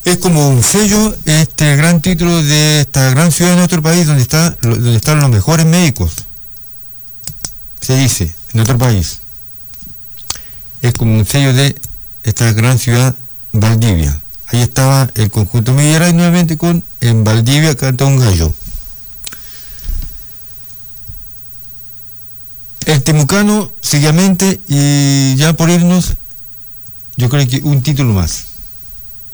Es como un sello, este gran título de esta gran ciudad de nuestro país, donde están los mejores médicos. Se dice, en nuestro país. Es como un sello de esta gran ciudad, Valdivia. Ahí estaba el conjunto Millaray nuevamente con En Valdivia canta un gallo. El temucano, seguidamente, y ya por irnos, yo creo que un título más.